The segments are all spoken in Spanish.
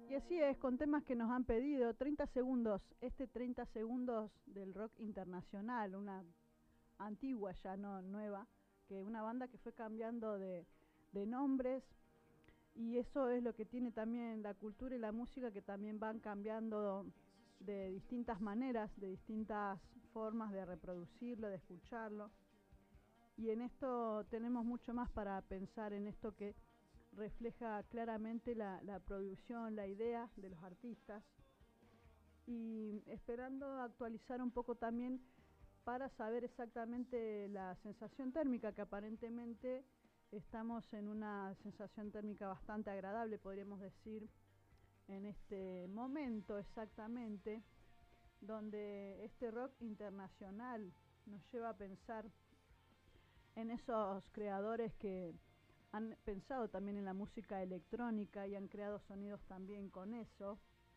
Y así es, con temas que nos han pedido, 30 segundos, 30 segundos del rock internacional, una antigua ya, no nueva, que una banda que fue cambiando de nombres, y eso es lo que tiene también la cultura y la música, que también van cambiando de distintas maneras, de distintas formas de reproducirlo, de escucharlo. Y en esto tenemos mucho más para pensar, en esto que refleja claramente la producción, la idea de los artistas, y esperando actualizar un poco también para saber exactamente la sensación térmica, que aparentemente estamos en una sensación térmica bastante agradable, podríamos decir, en este momento exactamente, donde este rock internacional nos lleva a pensar en esos creadores que han pensado también en la música electrónica y han creado sonidos también con eso.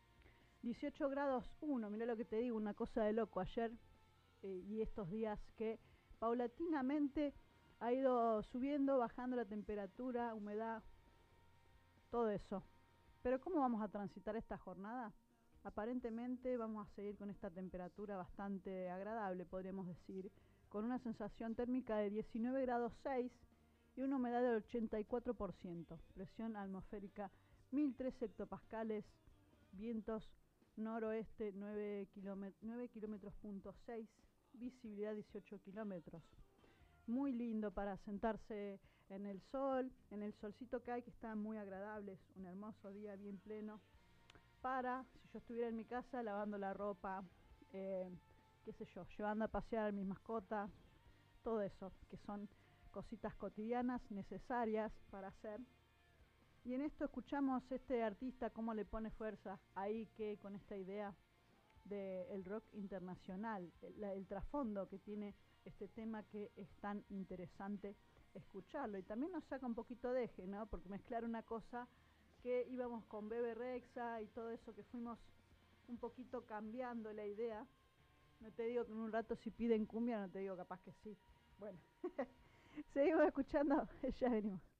18 grados 1, mirá lo que te digo, una cosa de loco. Ayer y estos días que paulatinamente ha ido subiendo, bajando la temperatura, humedad, todo eso. Pero ¿cómo vamos a transitar esta jornada? Aparentemente vamos a seguir con esta temperatura bastante agradable, podríamos decir, con una sensación térmica de 19 grados 6 y una humedad del 84%, presión atmosférica 1003 hectopascales, vientos noroeste 9 kilómetros punto 6, visibilidad 18 kilómetros. Muy lindo para sentarse en el sol, en el solcito que hay, que está muy agradable, es un hermoso día bien pleno. Para, si yo estuviera en mi casa lavando la ropa, qué sé yo, llevando a pasear a mis mascotas, todo eso, que son cositas cotidianas necesarias para hacer. Y en esto escuchamos este artista cómo le pone fuerza ahí, que con esta idea del rock internacional, el trasfondo que tiene este tema, que es tan interesante escucharlo. Y también nos saca un poquito de eje, ¿no? Porque mezclar una cosa que íbamos con Bebe Rexha y todo eso, que fuimos un poquito cambiando la idea. No te digo que en un rato si piden cumbia, no te digo capaz que sí. Bueno, seguimos escuchando, ya venimos.